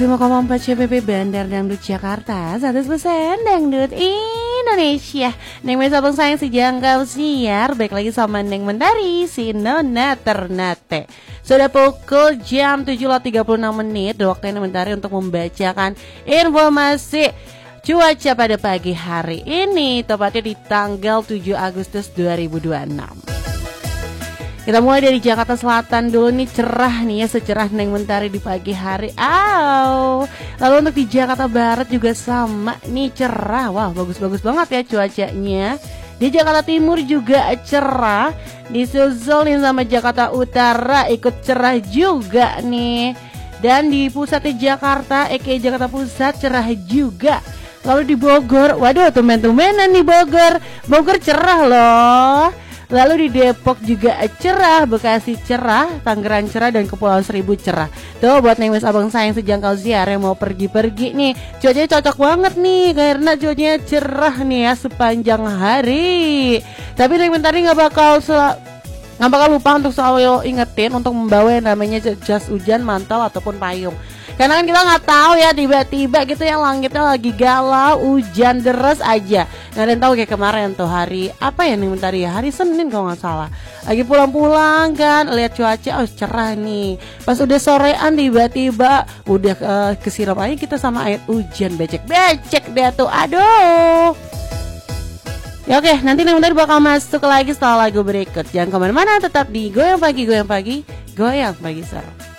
5,4 CPP Bandar Dangdut Jakarta 100% Dangdut Indonesia. Neng Mes abang sayang sejangkau siar. Baik lagi sama Neng Mentari si Nona Ternate. Sudah pukul jam 7.36 menit. Waktunya Neng Mentari untuk membacakan informasi cuaca pada pagi hari ini, tepatnya di tanggal 7 Agustus 2026. Kita mulai dari Jakarta Selatan dulu nih, cerah nih ya, secerah Neng Mentari di pagi hari. Lalu untuk di Jakarta Barat juga sama nih, cerah. Wah, bagus-bagus banget ya cuacanya. Di Jakarta Timur juga cerah, disusul nih sama Jakarta Utara ikut cerah juga nih. Dan di pusat di Jakarta, Jakarta Pusat cerah juga. Lalu di Bogor, waduh tumben-tumbenan nih Bogor cerah loh. Lalu di Depok juga cerah, Bekasi cerah, Tangerang cerah, dan Kepulauan Seribu cerah. Tuh buat Neng Mes abang sayang sejangkau siar yang mau pergi-pergi nih, cuacanya cocok banget nih karena cuacanya cerah nih ya sepanjang hari. Tapi Neng Mentari nggak bakal lupa untuk selalu ingetin untuk membawa yang namanya jas hujan, mantel ataupun payung. Karena kan kita nggak tahu ya, tiba-tiba gitu ya langitnya lagi galau, hujan deras aja. Nggak ada yang tahu kayak kemarin tuh hari apa ya nih bentar ya, hari Senin kalau nggak salah. Lagi pulang-pulang kan, lihat cuaca, cerah nih. Pas udah sorean tiba-tiba udah kesiram aja kita sama air hujan, becek-becek deh tuh, aduh. Ya oke, nanti nih bentar bakal masuk lagi setelah lagu berikut. Jangan kemana-mana, tetap di Goyang Pagi, Goyang Pagi, Goyang Pagi Seru.